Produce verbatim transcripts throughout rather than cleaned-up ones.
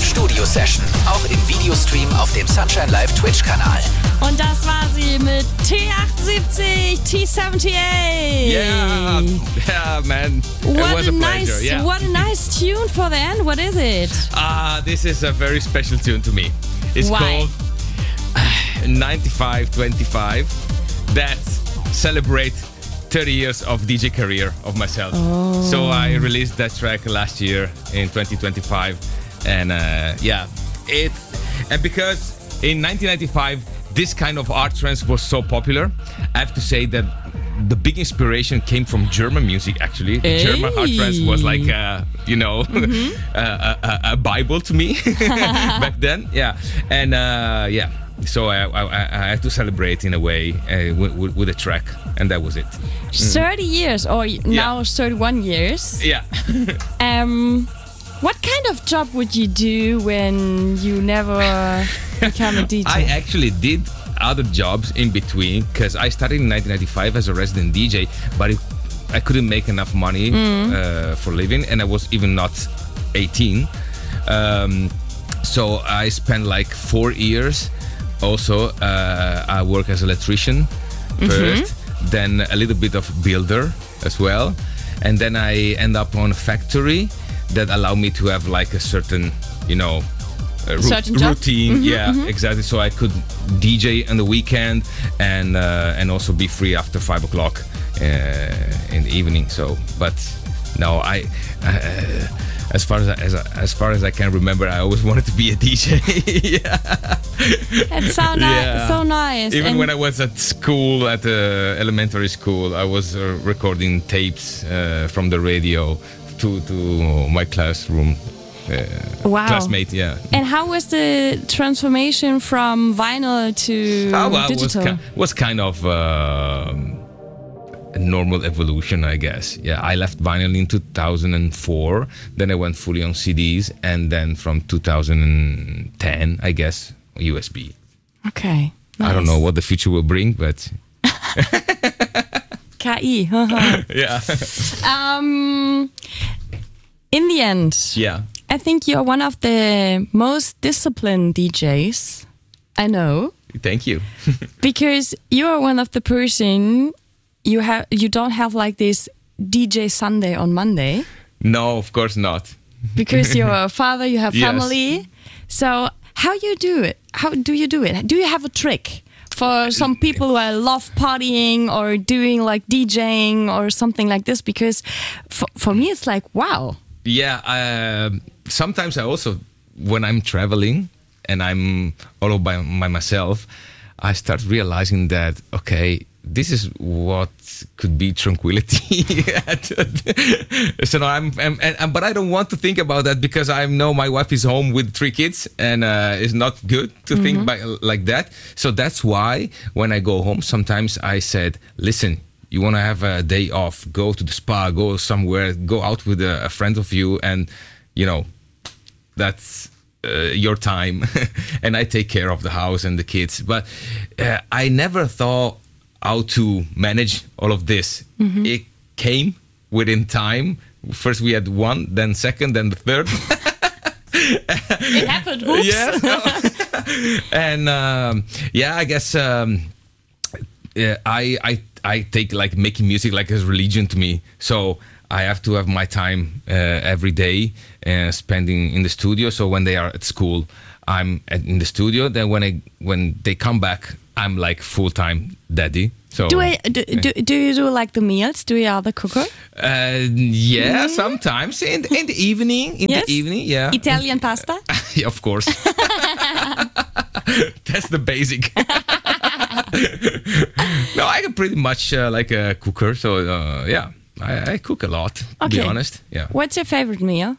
Studio-Session. Auch im Videostream auf dem Sunshine Live Twitch-Kanal. Und das war sie mit T achtundsiebzig, T seventy-eight. Yeah, yeah, man. It What was a, a nice, pleasure. Yeah. what a nice tune for the end. What is it? Ah, this is a very special tune to me. It's Why? called ninety-five twenty-five. That celebrate thirty years of D J career of myself. Oh. So I released that track last year in twenty twenty-five, and uh, yeah, it and because in nineteen ninety-five this kind of art trance was so popular, I have to say that the big inspiration came from German music. Actually, Hey. German art trance was like uh, you know Mm-hmm. a, a, a Bible to me back then. Yeah, and uh, yeah. So I, I, I had to celebrate in a way uh, with, with, with a track, and that was it. thirty years, or now thirty-one years. Yeah. Um, what kind of job would you do when you never become a D J? I actually did other jobs in between because I started in nineteen ninety-five as a resident D J, but it, I couldn't make enough money uh, for living, and I was even not eighteen. Um, so I spent like four years. Also, uh, I work as an electrician first, then a little bit of builder as well, and then I end up on a factory that allowed me to have like a certain, you know, uh, ru- Certain job? routine. Yeah, exactly. So I could D J on the weekend and uh, and also be free after five o'clock uh, in the evening. So, but no, I. Uh, As far as I, as, as far as I can remember, I always wanted to be a D J. Yeah. It's so, ni- Yeah. so nice. Even And when I was at school, at the elementary school, I was uh, recording tapes uh, from the radio to to my classroom uh, Wow. classmate. Yeah. And how was the transformation from vinyl to Oh, well, it was, digital? ki- was kind of um, a normal evolution, I guess. Yeah, I left vinyl in two thousand four. Then I went fully on C Ds, and then from two thousand ten, I guess, U S B. Okay. I don't nice. know what the future will bring, but K I. haha. yeah, um, in the end, yeah. I think you're one of the most disciplined D Js I know, Thank you. because you are one of the person you have. You don't have like this D J Sunday on Monday No, of course not. because you're a father. You have Yes. family. So how you do it? How do you do it? Do you have a trick for some people who I love partying or doing like DJing or something like this? Because for, for me, it's like, wow. Yeah, um sometimes I also, when I'm traveling and I'm all by, by myself, I start realizing that, okay, this is what could be tranquility. So I'm, I'm and, but I don't want to think about that because I know my wife is home with three kids, and uh, it's not good to think by, like that. So that's why when I go home, sometimes I said, listen, you want to have a day off, go to the spa, go somewhere, go out with a, a friend of you, and, you know, that's uh, your time. And I take care of the house and the kids. But uh, I never thought how to manage all of this. It came within time. First we had one, then second, then the third. It happened. Oops. Yeah. And um, yeah, I guess um, yeah, I, I I take like making music like a religion to me. So I have to have my time uh, every day uh, spending in the studio. So when they are at school, I'm at, in the studio. Then when I when they come back, I'm like full time daddy. So Do, I, do, do, do you do like the meals? Do you are the cooker? uh, yeah, sometimes in in the evening. In Yes? the evening, yeah. Italian pasta? Yeah, of course. That's the basic. No, I am pretty much uh, like a cooker. So uh, yeah, I, I cook a lot. To Okay. be honest, yeah. What's your favorite meal?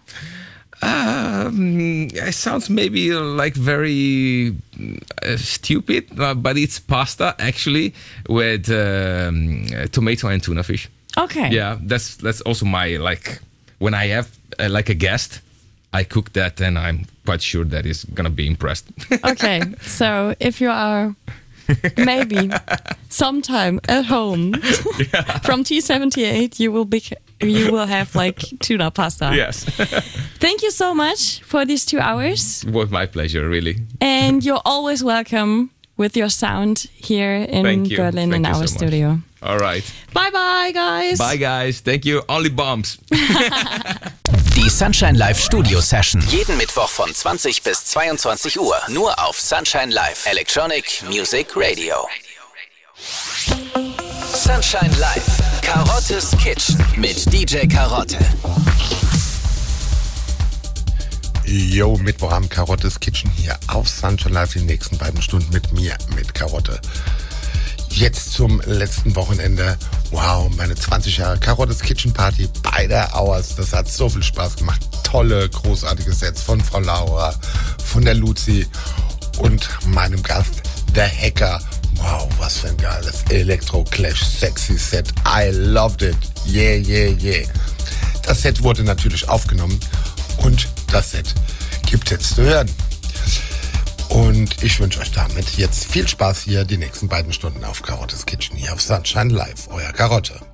Um, it sounds maybe uh, like very uh, stupid, uh, but it's pasta actually with um, uh, tomato and tuna fish. Okay. Yeah, that's that's also my like when I have uh, like a guest, I cook that, and I'm quite sure that he's gonna be impressed. Okay. So if you are maybe sometime at home from T seventy-eight, you will be you will have like tuna pasta. Yes. Thank you so much for these two hours. It was my pleasure, really. And you're always welcome with your sound here in Thank you. Berlin Thank in you our so much. studio. All right. Bye bye, guys. Bye, guys. Thank you. Only bombs. Die Sunshine Live Studio Session. Jeden Mittwoch von zwanzig bis zweiundzwanzig Uhr. Nur auf Sunshine Live Electronic Music Radio. Sunshine Live. Karottes Kitchen mit D J Karotte. Yo, Mittwochabend Karottes Kitchen hier auf Sunshine Live, die nächsten beiden Stunden mit mir, mit Karotte. Jetzt zum letzten Wochenende. Wow, meine zwanzig Jahre Karottes Kitchen Party bei der Hours. Das hat so viel Spaß gemacht. Tolle, großartige Sets von Frau Laura, von der Luzi und meinem Gast, der Hacker. Wow, was für ein geiles Electro-Clash Sexy Set. I loved it. Yeah, yeah, yeah. Das Set wurde natürlich aufgenommen und das Set gibt jetzt zu hören. Und ich wünsche euch damit jetzt viel Spaß hier die nächsten beiden Stunden auf Karottes Kitchen hier auf Sunshine Live. Euer Karotte.